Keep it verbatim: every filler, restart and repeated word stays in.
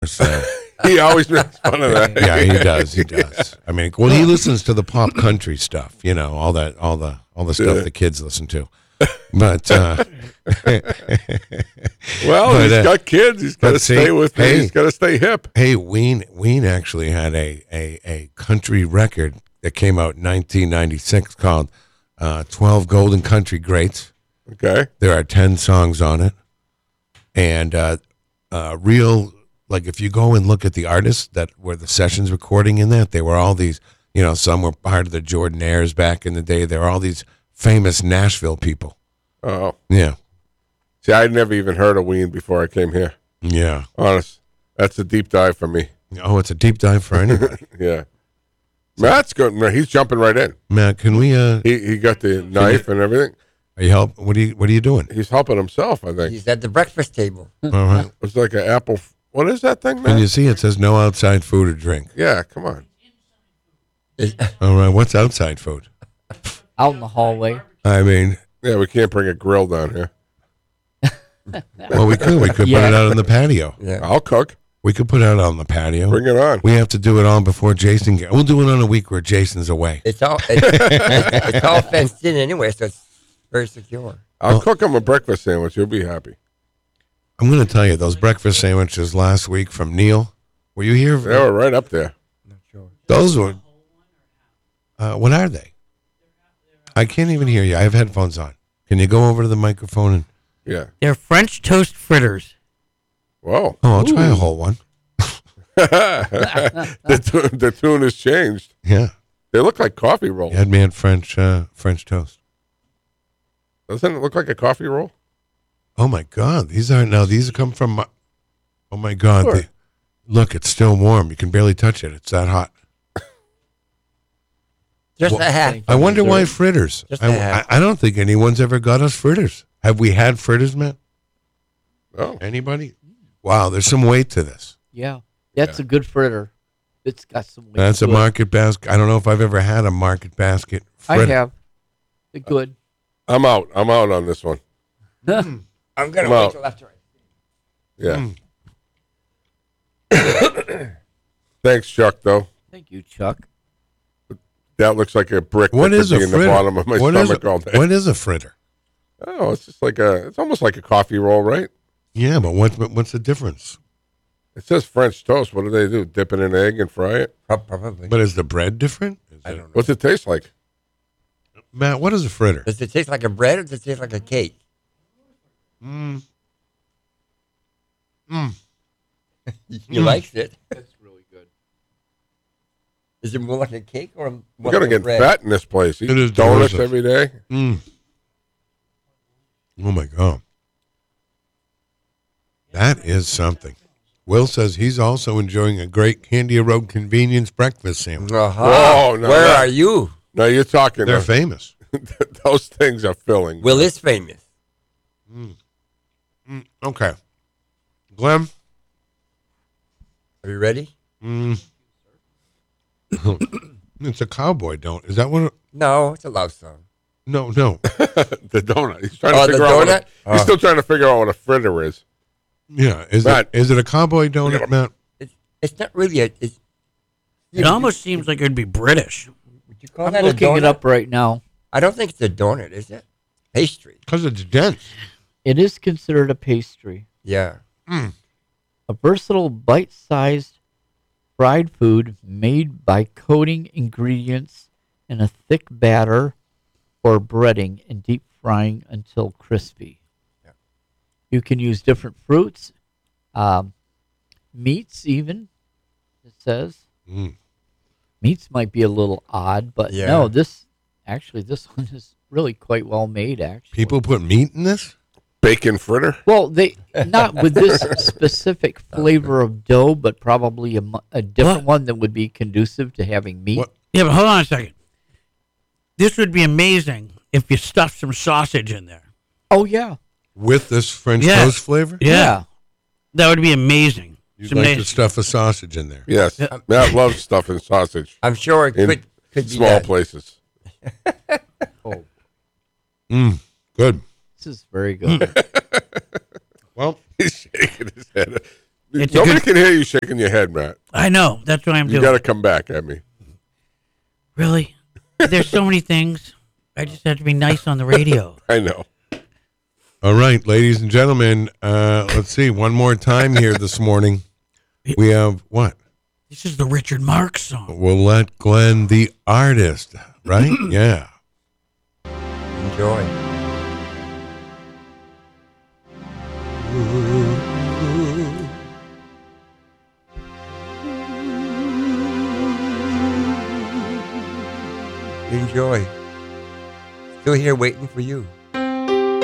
So he always makes fun of that. yeah, he does. He does. I mean, well, he listens to the pop country stuff. You know, all that, all the, all the stuff Yeah. the kids listen to. But uh, well, but, he's uh, got kids. He's got to but see, stay with me. hey. He's got to stay hip. hey, Ween, Ween actually had a, a, a country record that came out in nineteen ninety-six called uh, twelve Golden Country Greats. Okay. There are ten songs on it. And uh, uh, real, like if you go and look at the artists that were the sessions recording in that, they were all these, you know, some were part of the Jordanaires back in the day. They were all these famous Nashville people. Oh. Yeah. See, I'd never even heard of Ween before I came here. Yeah. Honest. That's a deep dive for me. Oh, it's a deep dive for anybody. Yeah. Matt's good. He's jumping right in. Matt, can we, uh, He he got the knife and everything. are you help? What are you, what are you doing? He's helping himself, I think. He's at the breakfast table. All right. It's like an apple. f- What is that thing, Can man? you see it says no outside food or drink? Yeah, come on. Is- All right. What's outside food? Out in the hallway. I mean, Yeah, we can't bring a grill down here. well, we could. We could Yeah. put it out on the patio. yeah. I'll cook. We could put it out on the patio. Bring it on. We have to do it all before Jason gets. We'll do it on a week where Jason's away. It's all it's, it's, it's all fenced in anyway, so it's very secure. I'll Well- cook him a breakfast sandwich. You'll be happy. I'm going to tell you, those breakfast sandwiches last week from Neil, were you here? They were right up there. Not sure. Those were, uh, what are they? I can't even hear you. I have headphones on. Can you go over to the microphone and, Yeah. They're French toast fritters. Whoa. oh, I'll try a whole one. the, tu- the tune has changed. Yeah. They look like coffee rolls. Had me at French, uh, French toast. Doesn't it look like a coffee roll? Oh my God. These aren't, now these come from, my, oh my God. Sure. They- look, it's still warm. You can barely touch it. It's that hot. Just Well, a half. I wonder why fritters. Just I, a half. I, I don't think anyone's ever got us fritters. Have we had fritters, Matt? Oh. Anybody? Wow, there's some weight to this. Yeah. That's a good fritter. It's got some weight That's to a it. market basket. I don't know if I've ever had a market basket I fritter. have. They're good. I'm out. I'm out on this one. I'm gonna Well- wait till after. I- Yeah. Mm. Thanks, Chuck, though. Thank you, Chuck. That looks like a brick What that is could a be in fritter? the bottom of my What is stomach a- all day. What is a fritter? Oh, it's just like a, it's almost like a coffee roll, right? Yeah, but what, what what's the difference? It says French toast. What do they do? Dip it in egg and fry it? Prob- Probably. But is the bread different? Is I it- don't know. What's it taste like? Matt, what is a fritter? Does it taste like a bread or does it taste like a cake? Mm. Mm. He likes it. That's really good. Is it more like a cake or more We gotta like a get bread? fat in this place. Eat It is donuts delicious. every day. Mm. Oh my God. That is something. Will says he's also enjoying a great Candia Road convenience breakfast sandwich. Uh-huh. Whoa, no, Where that- are you? No, you're talking. They're uh, famous. those things are filling. Will is famous. Mm, okay. Glenn? Are you ready? Mm. It's a cowboy, don't. Is that what? It, No, it's a love song. no, no. the donut. He's trying Oh, to the figure out. What donut? a, he's Oh. still trying to figure out what a fritter is. Yeah. Is Matt. it is it a cowboy donut, Matt? It's it's not really a. It's, It almost seems like it'd be British. would you call I'm that looking a donut? it up right now. I don't think it's a donut, is it? Pastry. Because it's dense. It is considered a pastry. Yeah. A versatile bite-sized fried food made by coating ingredients in a thick batter or breading and deep frying until crispy. Yeah. You can use different fruits, um, meats even, it says. Mm. Meats might be a little odd, but Yeah. no, this, actually, this one is really quite well made, actually. People put meat in this? Bacon fritter. Well, they not with this specific flavor of dough, but probably a, mu- a different What? one that would be conducive to having meat. What? Yeah, but hold on a second. This would be amazing if you stuffed some sausage in there. Oh yeah, With this French Yeah. toast flavor? Yeah. That would be amazing. You'd Some like nice- to stuff a sausage in there. Yes, Yeah. Matt loves stuffing sausage I'm sure it in could could be small that. places. Oh, Mm. Good. this is very good. Well, He's shaking his head. It's a Nobody good- can hear you shaking your head, Matt. I know. That's what I'm You doing. got to come back at me. Really? There's so many things. I just have to be nice on the radio. I know. All right, ladies and gentlemen, uh, let's see. One more time here this morning. We have what? This is the Richard Marx song. We'll let Glenn, the artist, right? Yeah. Enjoy. Enjoy. Still here waiting for you.